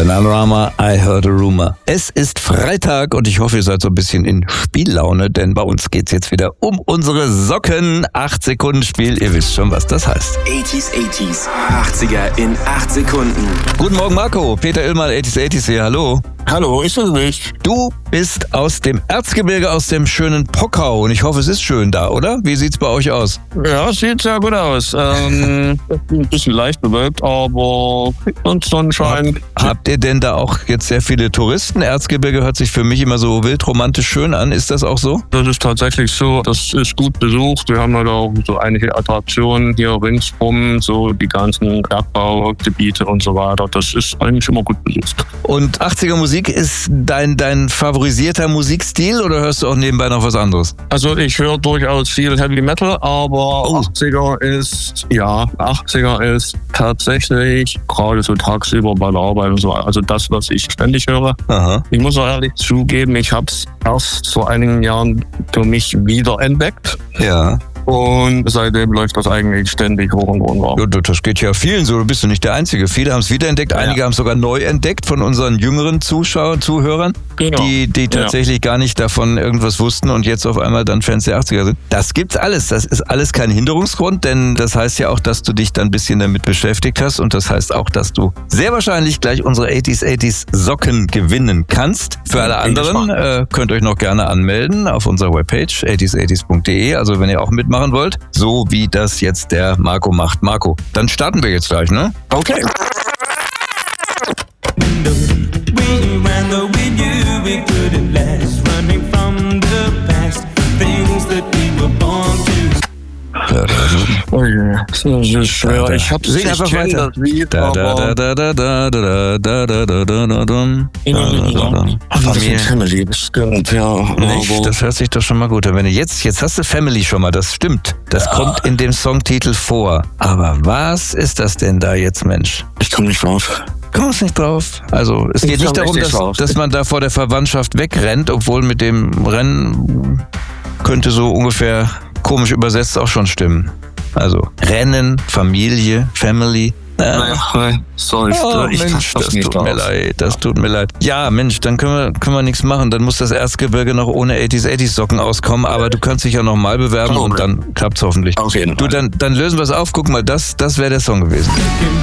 Bananarama, I Heard a Rumor. Es ist Freitag und ich hoffe, ihr seid so ein bisschen in Spiellaune, denn bei uns geht's jetzt wieder um unsere Socken. 8 Sekunden Spiel, ihr wisst schon, was das heißt. 80s, 80er in 8 Sekunden. Guten Morgen Marco, Peter Illmann, 80s hier, hallo. Hallo, ich bin nicht. Du bist aus dem Erzgebirge, aus dem schönen Pockau und ich hoffe, es ist schön da, oder? Wie sieht's bei euch aus? Ja, sieht sehr gut aus. Ein bisschen leicht bewölkt, aber und Sonnenschein. Habt ihr denn da auch jetzt sehr viele Touristen? Erzgebirge hört sich für mich immer so wild romantisch schön an. Ist das auch so? Das ist tatsächlich so. Das ist gut besucht. Wir haben halt auch so einige Attraktionen hier ringsrum, so die ganzen Bergbaugebiete und so weiter. Das ist eigentlich immer gut besucht. Und 80er Musik ist dein favorisierter Musikstil oder hörst du auch nebenbei noch was anderes? Also ich höre durchaus viel Heavy Metal, aber 80er ist tatsächlich gerade so tagsüber bei der Arbeit und so, also das, was ich ständig höre. Aha. Ich muss auch ehrlich zugeben, ich habe es erst vor einigen Jahren für mich wiederentdeckt. Ja. Und seitdem läuft das eigentlich ständig hoch und runter. Ja, das geht ja vielen so, du bist ja nicht der Einzige. Viele haben es wiederentdeckt, einige haben es sogar neu entdeckt von unseren jüngeren Zuhörern, Genau. die tatsächlich gar nicht davon irgendwas wussten und jetzt auf einmal dann Fans der 80er sind. Das gibt's alles, das ist alles kein Hinderungsgrund, denn das heißt ja auch, dass du dich dann ein bisschen damit beschäftigt hast und das heißt auch, dass du sehr wahrscheinlich gleich unsere 80s Socken gewinnen kannst. Für alle anderen könnt euch noch gerne anmelden auf unserer Webpage 80s80s.de, also wenn ihr auch mitmachen wollt, so wie das jetzt der Marco macht. Marco, dann starten wir jetzt gleich, ne? Okay. Oh je, das ist schwer. Ich einfach weiter. Das Lied, aber Family bestimmt, ja. Nicht, das hört sich doch schon mal gut an. Wenn du jetzt hast du Family schon mal, das stimmt. Das kommt in dem Songtitel vor. Aber was ist das denn da jetzt, Mensch? Ich komme nicht drauf. Kommst nicht drauf. Also es geht nicht darum, dass man da vor der Verwandtschaft wegrennt, obwohl mit dem Rennen könnte so ungefähr komisch übersetzt auch schon stimmen. Also Rennen, Familie, Family. Sorry, Mensch, das tut mir leid. Ja, Mensch, dann können wir nichts machen. Dann muss das Erzgebirge noch ohne 80s Socken auskommen, aber du kannst dich ja noch mal bewerben und dann klappt's hoffentlich. Auf jeden Fall. Du, dann lösen wir es auf. Guck mal, das wäre der Song gewesen.